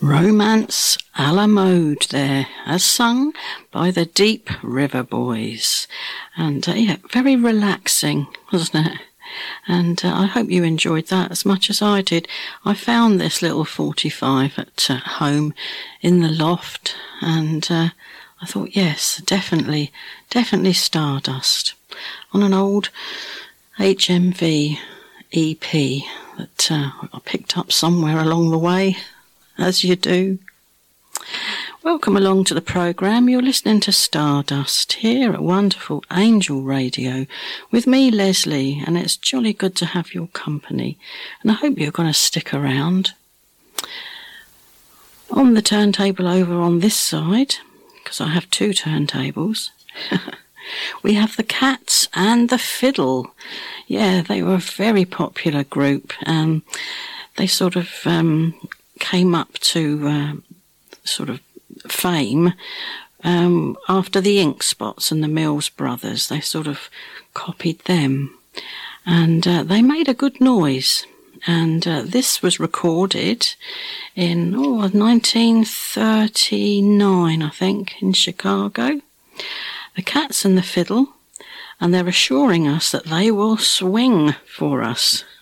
Romance a la mode there, as sung by the Deep River Boys. And yeah, very relaxing, wasn't it? And I hope you enjoyed that as much as I did. I found this little 45 at home in the loft, and I thought, yes, definitely Stardust on an old HMV EP that I picked up somewhere along the way, as you do. Welcome along to the programme. You're listening to Stardust here at wonderful Angel Radio with me, Leslie, and it's jolly good to have your company, and I hope you're going to stick around. On the turntable over on this side, because I have two turntables, we have the Cats and the Fiddle. Yeah, they were a very popular group. They sort of came up to sort of fame after the Ink Spots and the Mills Brothers. They sort of copied them, and they made a good noise. And this was recorded in 1939, I think, in Chicago. The Cats and the Fiddle, and they're assuring us that they will swing for us.